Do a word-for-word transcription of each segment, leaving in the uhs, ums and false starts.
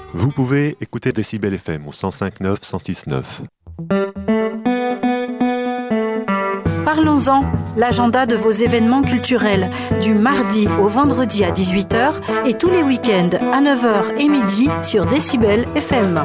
Vous pouvez écouter Décibel F M au cent cinq neuf, cent six neuf. Parlons-en, l'agenda de vos événements culturels, du mardi au vendredi à dix-huit heures et tous les week-ends à neuf heures et midi sur Décibel F M.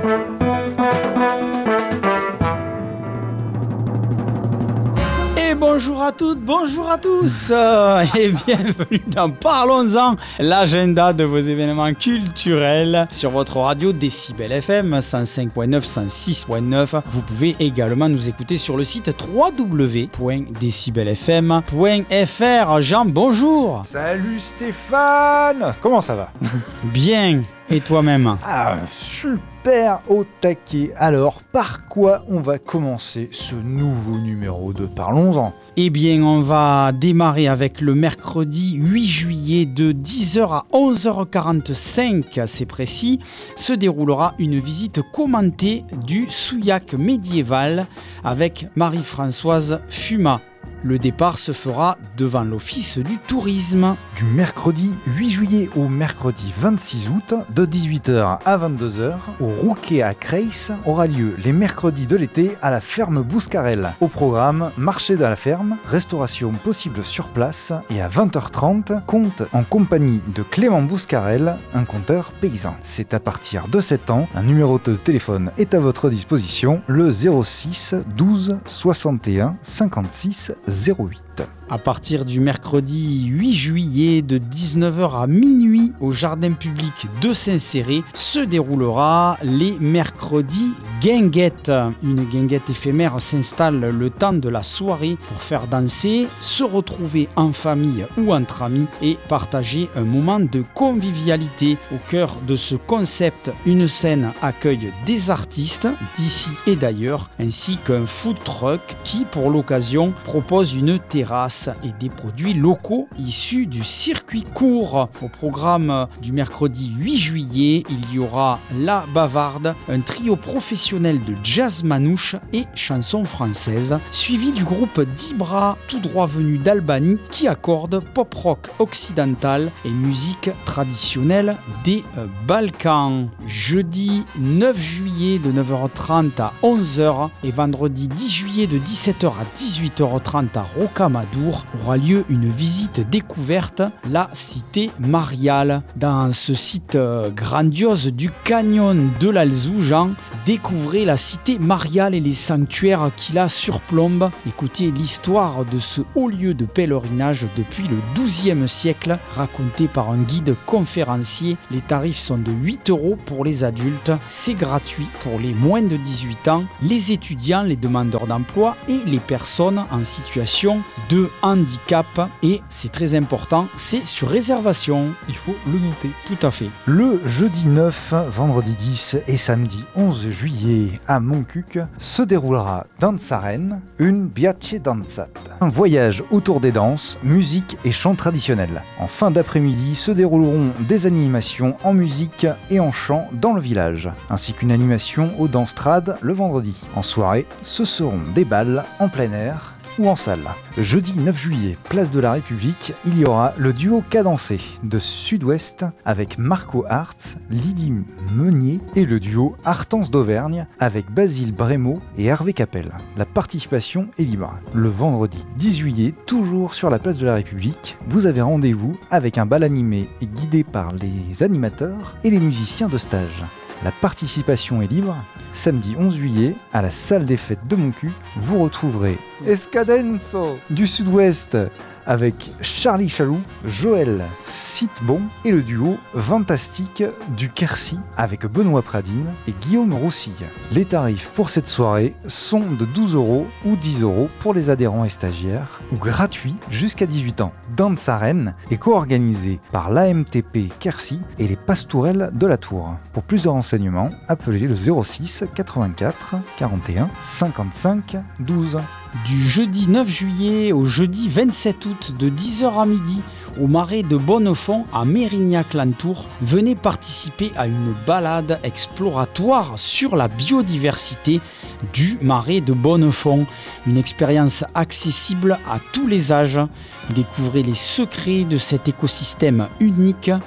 Bonjour à toutes, bonjour à tous euh, et bienvenue dans Parlons-en, l'agenda de vos événements culturels sur votre radio Décibel F M cent cinq neuf, cent six neuf. Vous pouvez également nous écouter sur le site w w w point décibel f m point f r. Jean, bonjour. Salut Stéphane. Comment ça va? Bien, et toi-même? Ah, super au taquet. Alors, par quoi on va commencer ce nouveau numéro de Parlons-en? Eh bien, on va démarrer avec le mercredi huit juillet de dix heures à onze heures quarante-cinq, c'est précis, se déroulera une visite commentée du Souillac médiéval avec Marie-Françoise Fumat. Le départ se fera devant l'Office du tourisme. Du mercredi huit juillet au mercredi vingt-six août, de dix-huit heures à vingt-deux heures, au Rouquet à Creys, aura lieu les mercredis de l'été à la ferme Bouscarel. Au programme, marché de la ferme, restauration possible sur place et à vingt heures trente, conte en compagnie de Clément Bouscarel, un conteur paysan. C'est à partir de sept ans, un numéro de téléphone est à votre disposition, le zéro six douze soixante et un cinquante-six zéro huit. À partir du mercredi huit juillet de dix-neuf heures à minuit au jardin public de Saint-Céré se déroulera les mercredis guinguettes. Une guinguette éphémère s'installe le temps de la soirée pour faire danser, se retrouver en famille ou entre amis et partager un moment de convivialité. Au cœur de ce concept, une scène accueille des artistes d'ici et d'ailleurs ainsi qu'un food truck qui pour l'occasion propose une terrasse et des produits locaux issus du circuit court. Au programme du mercredi huit juillet, il y aura La Bavarde, un trio professionnel de jazz manouche et chansons françaises, suivi du groupe Dibra, tout droit venu d'Albanie, qui accorde pop-rock occidental et musique traditionnelle des Balkans. Jeudi neuf juillet de neuf heures trente à onze heures et vendredi dix juillet de dix-sept heures à dix-huit heures trente à Rocamadour aura lieu une visite découverte, la cité mariale. Dans ce site grandiose du canyon de l'Alzou, Jean, découvrez la cité mariale et les sanctuaires qui la surplombent. Écoutez l'histoire de ce haut lieu de pèlerinage depuis le douzième siècle, raconté par un guide conférencier. Les tarifs sont de huit euros pour les adultes, c'est gratuit pour les moins de dix-huit ans, les étudiants, les demandeurs d'emploi et les personnes en situation de handicap, et c'est très important, c'est sur réservation. Il faut le noter. Tout à fait. Le jeudi neuf, vendredi dix et samedi onze juillet à Montcuq se déroulera Dansaren, une Biace Danzat. Un voyage autour des danses, musique et chants traditionnels. En fin d'après-midi se dérouleront des animations en musique et en chant dans le village, ainsi qu'une animation au Danstrad le vendredi. En soirée, ce seront des bals en plein air ou en salle. Jeudi neuf juillet, place de la République, il y aura le duo cadencé de Sud-Ouest avec Marco Hart, Lydie Meunier et le duo Hartense d'Auvergne avec Basile Brémaud et Hervé Capel. La participation est libre. Le vendredi dix juillet, toujours sur la place de la République, vous avez rendez-vous avec un bal animé et guidé par les animateurs et les musiciens de stage. La participation est libre. Samedi onze juillet, à la salle des fêtes de Montcuq, vous retrouverez Escadenso du Sud-Ouest avec Charlie Chaloux, Joël Sitbon et le duo Fantastique du Quercy avec Benoît Pradine et Guillaume Roussille. Les tarifs pour cette soirée sont de douze euros ou dix euros pour les adhérents et stagiaires ou gratuits jusqu'à dix-huit ans. Dansaren est co-organisé par l'A M T P Quercy et les Pastourelles de la Tour. Pour plus de renseignements, appelez le zéro six quatre-vingt-quatre quarante et un cinquante-cinq douze. Du jeudi neuf juillet au jeudi vingt-sept août de dix heures à midi au marais de Bonnefond à Mérignac-Lantour, venez participer à une balade exploratoire sur la biodiversité du marais de Bonnefond. Une expérience accessible à tous les âges. Découvrez les secrets de cet écosystème unique.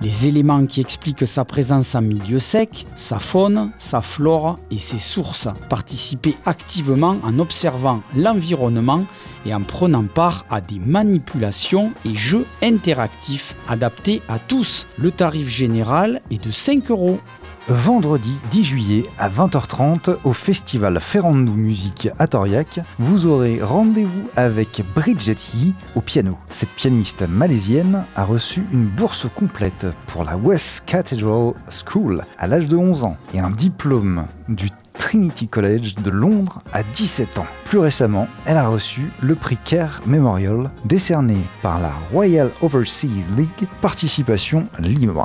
Les éléments qui expliquent sa présence en milieu sec, sa faune, sa flore et ses sources. Participer activement en observant l'environnement et en prenant part à des manipulations et jeux interactifs adaptés à tous. Le tarif général est de cinq euros. Vendredi dix juillet à vingt heures trente au festival Ferrandou Musique à Toriac, vous aurez rendez-vous avec Bridget Yee au piano. Cette pianiste malaisienne a reçu une bourse complète pour la West Cathedral School à l'âge de onze ans et un diplôme du Trinity College de Londres à dix-sept ans. Plus récemment, elle a reçu le prix Kerr Memorial décerné par la Royal Overseas League, participation libre.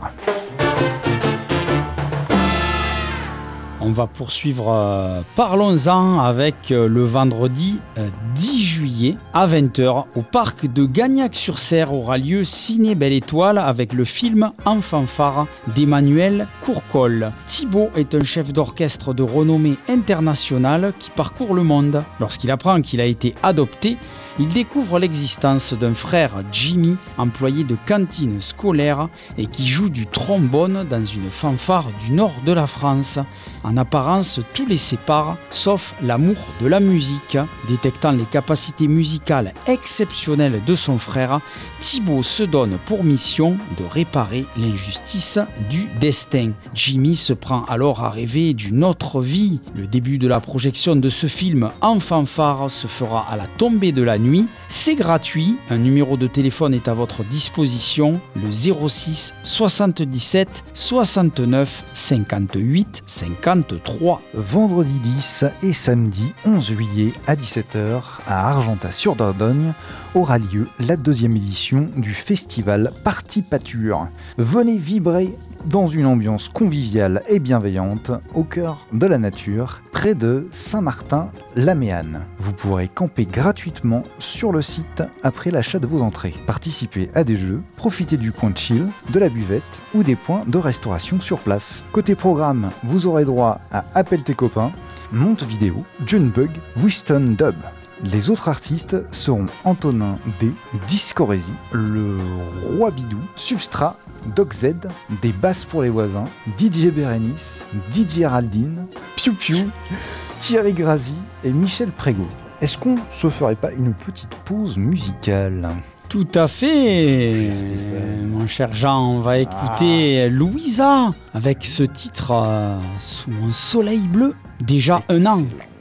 On va poursuivre euh, Parlons-en avec euh, le vendredi euh, dix juillet à vingt heures au parc de Gagnac-sur-Serre aura lieu Ciné Belle Étoile avec le film En fanfare d'Emmanuel Courcol. Thibaut est un chef d'orchestre de renommée internationale qui parcourt le monde. Lorsqu'il apprend qu'il a été adopté, il découvre l'existence d'un frère Jimmy, employé de cantine scolaire et qui joue du trombone dans une fanfare du nord de la France. En apparence, tout les sépare, sauf l'amour de la musique. Détectant les capacités musicales exceptionnelles de son frère, Thibaut se donne pour mission de réparer l'injustice du destin. Jimmy se prend alors à rêver d'une autre vie. Le début de la projection de ce film en fanfare se fera à la tombée de la nuit. C'est gratuit, un numéro de téléphone est à votre disposition, le zéro six soixante-dix-sept soixante-neuf cinquante-huit cinquante-trois. Vendredi dix et samedi onze juillet à dix-sept heures à Argentat-sur-Dordogne aura lieu la deuxième édition du festival Parti Pâture. Venez vibrer dans une ambiance conviviale et bienveillante au cœur de la nature, près de Saint-Martin-la-Méanne. Vous pourrez camper gratuitement sur le site après l'achat de vos entrées. Participez à des jeux, profitez du coin de chill, de la buvette ou des points de restauration sur place. Côté programme, vous aurez droit à Appelle tes copains, Monte Vidéo, Junebug, Winston Dub. Les autres artistes seront Antonin D, Discorésie, le Roi Bidou, Substrat, Doc Z, des basses pour les voisins, D J Bérénice, D J Géraldine, Piu Piu, Thierry Grazi et Michel Prégaud. Est-ce qu'on se ferait pas une petite pause musicale ? Tout à fait, euh, mon cher Jean, on va écouter ah. Louisa avec ce titre euh, Sous un soleil bleu, déjà Excellent. un an.